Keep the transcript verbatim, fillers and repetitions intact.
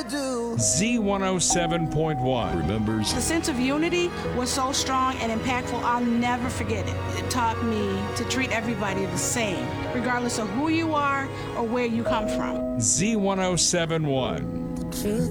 to do. Z one oh seven point one remembers. The sense of unity was so strong and impactful, I'll never forget it. It taught me to treat everybody the same, regardless of who you are or where you come from. Z one oh seven point one. Truth